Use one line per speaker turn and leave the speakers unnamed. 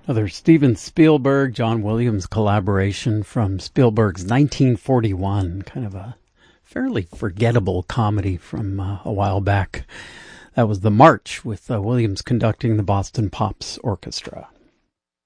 Another Steven Spielberg, John Williams collaboration from Spielberg's 1941, kind of a fairly forgettable comedy from a while back. That was The March, with Williams conducting the Boston Pops Orchestra.